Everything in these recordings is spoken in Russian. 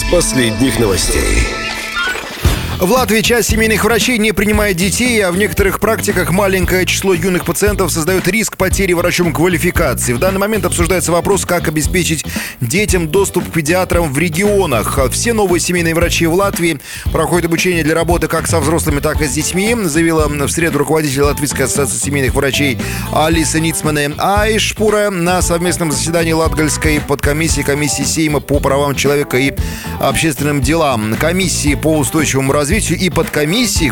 последних новостей. В Латвии часть семейных врачей не принимает детей, а в некоторых практиках маленькое число юных пациентов создает риск потери врачом квалификации. В данный момент обсуждается вопрос, как обеспечить детям доступ к педиатрам в регионах. Все новые семейные врачи в Латвии проходят обучение для работы как со взрослыми, так и с детьми, заявила в среду руководитель Латвийской ассоциации семейных врачей Алиса Ницмане Айшпура на совместном заседании Латгальской комиссии Сейма по правам человека и общественным делам, комиссии по устойчивому развитию и подкомиссии,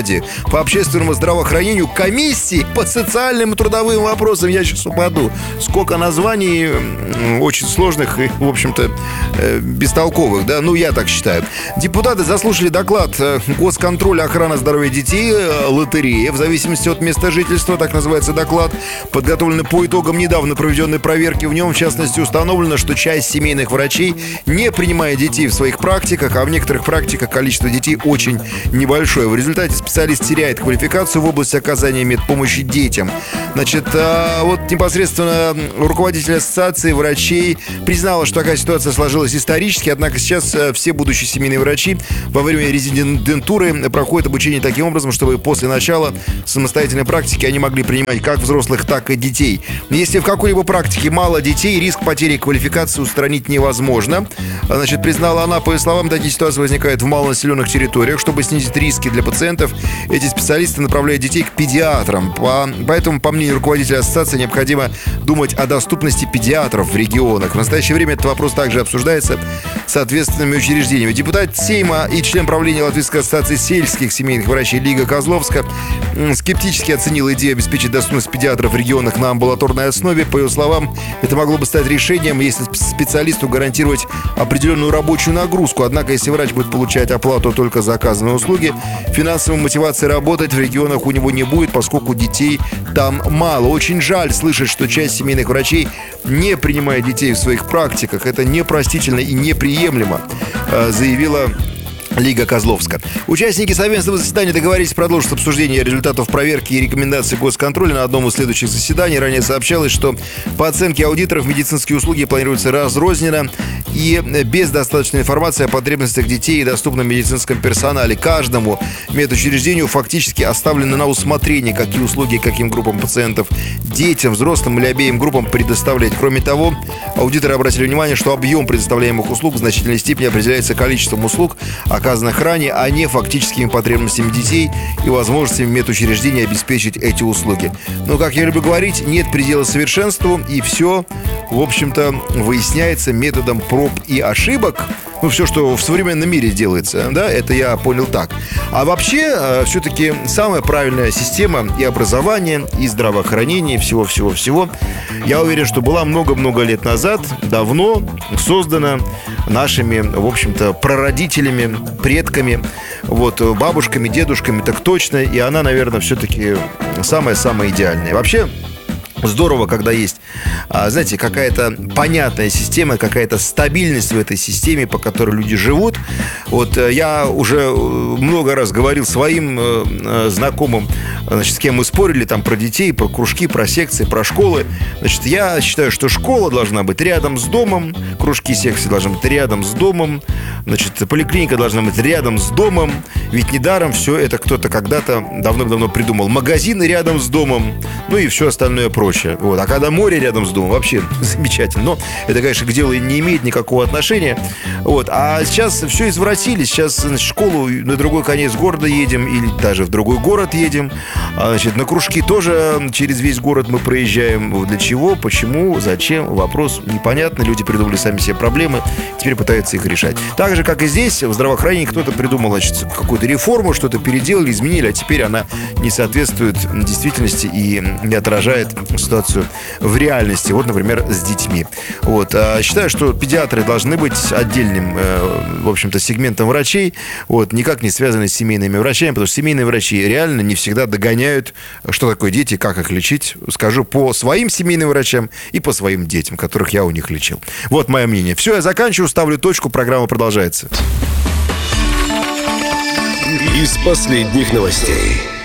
по общественному здравоохранению, комиссии по социальным и трудовым вопросам. Я сейчас упаду. Сколько названий очень сложных и, в общем-то, бестолковых, да? Ну, я так считаю. Депутаты заслушали доклад Госконтроля охраны здоровья детей, лотереи, в зависимости от места жительства, так называется доклад, подготовленный по итогам недавно проведенной проверки. В нем, в частности, установлено, что часть семейных врачей не принимает детей в своих практиках, а в некоторых практиках количество детей очень небольшое. В результате специалист теряет квалификацию в области оказания медпомощи детям. Значит, вот непосредственно руководитель ассоциации врачей признала, что такая ситуация сложилась исторически, однако сейчас все будущие семейные врачи во время резидентуры проходят обучение таким образом, чтобы после начала самостоятельной практики они могли принимать как взрослых, так и детей. Если в какой-либо практике мало детей, риск потери квалификации устранить невозможно. Значит, признала она, по ее словам, такие ситуации возникают в малонаселенных территориях. Чтобы снизить риски для пациентов, эти специалисты направляют детей к педиатрам. Поэтому, по мнению руководителя ассоциации, необходимо думать о доступности педиатров в регионах. В настоящее время этот вопрос также обсуждается соответственными учреждениями. Депутат Сейма и член правления Латвийской ассоциации сельских семейных врачей Лига Козловска скептически оценила идею обеспечить доступность педиатров в регионах на амбулаторной основе. По ее словам, это могло бы стать решением, если специалисту гарантировать определенную рабочую нагрузку. Однако, если врач будет получать оплату только за оказанные услуги, финансовой мотивации работать в регионах у него не будет, поскольку детей там мало. Очень жаль слышать, что часть семейных врачей не принимает детей в своих практиках. Это непростительно и неприемлемо, заявила Лига Козловска. Участники совместного заседания договорились продолжить обсуждение результатов проверки и рекомендаций Госконтроля на одном из следующих заседаний. Ранее сообщалось, что по оценке аудиторов медицинские услуги планируются разрозненно и без достаточной информации о потребностях детей и доступном медицинском персонале. Каждому медучреждению фактически оставлено на усмотрение, какие услуги каким группам пациентов, детям, взрослым или обеим группам предоставлять. Кроме того, аудиторы обратили внимание, что объем предоставляемых услуг в значительной степени определяется количеством услуг, оказанных ранее, а не фактическими потребностями детей и возможностями медучреждения обеспечить эти услуги. Но, как я люблю говорить, нет предела совершенству, и все, в общем-то, выясняется методом проб и ошибок. Ну, все, что в современном мире делается, да, это я понял так. А вообще, все-таки самая правильная система и образования, и здравоохранения, всего-всего-всего, я уверен, что была много-много лет назад, давно создана нашими, в общем-то, прародителями, предками, вот, бабушками, дедушками, так точно, и она, наверное, все-таки самая-самая идеальная. Вообще, здорово, когда есть, знаете, какая-то понятная система, какая-то стабильность в этой системе, по которой люди живут. Вот я уже много раз говорил своим знакомым, значит, с кем мы спорили там про детей, про кружки, про секции, про школы. Значит, я считаю, что школа должна быть рядом с домом, кружки, секции должны быть рядом с домом, значит, поликлиника должна быть рядом с домом. Ведь недаром все это кто-то когда-то давно-давно придумал. Магазины рядом с домом, ну и все остальное прочее. Вот. А когда море рядом с домом, вообще замечательно. Но это, конечно, к делу не имеет никакого отношения. Вот. А сейчас все извратили. Сейчас, значит, в школу на другой конец города едем или даже в другой город едем. Значит, на кружки тоже через весь город мы проезжаем. Для чего, почему, зачем? Вопрос непонятный. Люди придумали сами себе проблемы, теперь пытаются их решать. Так же, как и здесь, в здравоохранении кто-то придумал, значит, какую-то реформу, что-то переделали, изменили, а теперь она не соответствует действительности и не отражает ситуацию в реальности. Вот, например, с детьми. Вот. Считаю, что педиатры должны быть отдельным, в общем-то, сегментом врачей, вот, никак не связанные с семейными врачами, потому что семейные врачи реально не всегда догоняют, что такое дети, как их лечить. Скажу по своим семейным врачам и по своим детям, которых я у них лечил. Вот мое мнение. Все, я заканчиваю, ставлю точку, программа продолжается. Из последних новостей.